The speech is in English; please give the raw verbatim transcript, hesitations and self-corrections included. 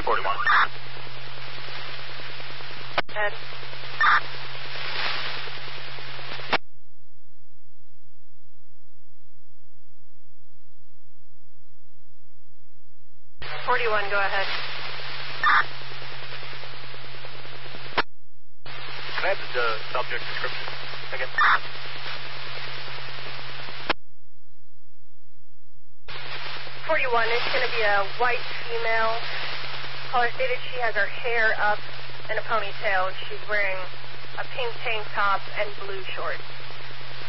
two forty-one. Ed. forty-one, go ahead. Can I have the uh, subject description again? forty-one, it's going to be a white female. Caller stated she has her hair up in a ponytail. She's wearing a pink tank top and blue shorts.